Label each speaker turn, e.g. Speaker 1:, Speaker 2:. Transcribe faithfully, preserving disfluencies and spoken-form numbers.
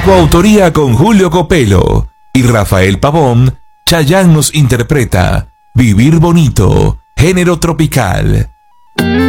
Speaker 1: coautoría con Julio Copelo y Rafael Pavón, Chayanne nos interpreta Vivir Bonito, género tropical.